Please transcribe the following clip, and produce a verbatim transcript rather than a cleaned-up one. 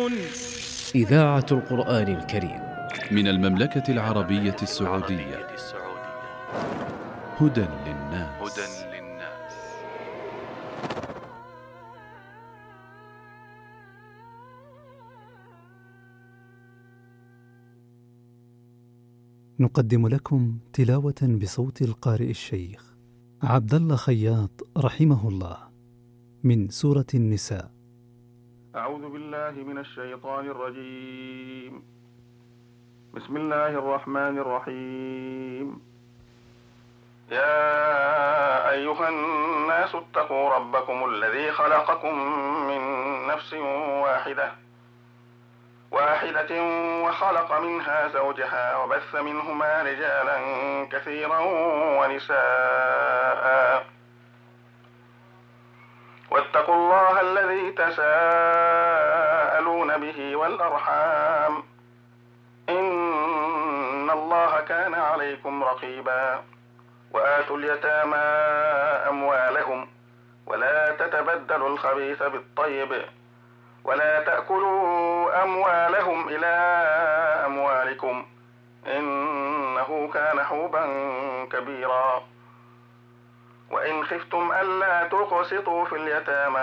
إذاعة القرآن الكريم من المملكة العربية السعودية. هدى للناس. نقدم لكم تلاوة بصوت القارئ الشيخ عبد الله خياط رحمه الله من سورة النساء. أعوذ بالله من الشيطان الرجيم. بسم الله الرحمن الرحيم. يا أيها الناس اتقوا ربكم الذي خلقكم من نفس واحدة واحدة وخلق منها زوجها وبث منهما رجالا كثيرا ونساء واتقوا الله الذي تساءلون به والأرحام إن الله كان عليكم رقيبا. وآتوا اليتامى أموالهم ولا تتبدلوا الخبيث بالطيب ولا تأكلوا أموالهم إلى أموالكم إنه كان حوبا كبيرا. وإن خفتم ألا تقسطوا في اليتامى